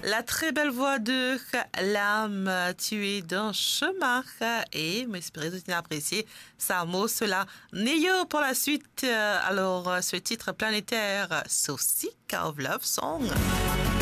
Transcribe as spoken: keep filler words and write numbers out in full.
La très belle voix de l'âme tuée d'un chemin et m'espérer que vous avez apprécié ça mot cela Neyo pour la suite. Alors ce titre planétaire So Sick of Love Song.